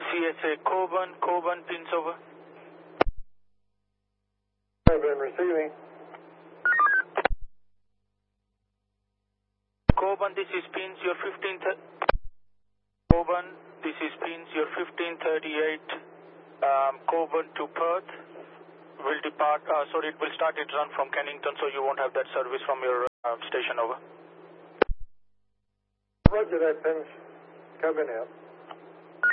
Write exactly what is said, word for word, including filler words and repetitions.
C S A Coburn, Coburn, pins over. Coburn receiving. Coburn, this is pins, your fifteen... Coburn, this is pins, your fifteen thirty-eight, um, Coburn to Perth. Will depart, uh, sorry, it will start its run from Kennington, so you won't have that service from your uh, station over. Roger that, Pins. Coburn out.